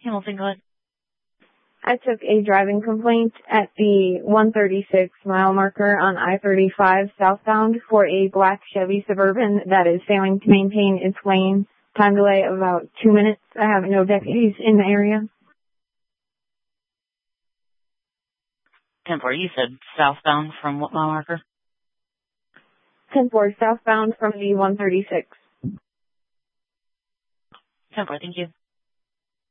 Hamilton, go ahead. I took a driving complaint at the 136 mile marker on I-35 southbound for a black Chevy Suburban that is failing to maintain its lane. Time delay of about 2 minutes. I have no deputies in the area. 10-4, you said southbound from what mile marker? 10-4, southbound from the 136. 10-4, thank you.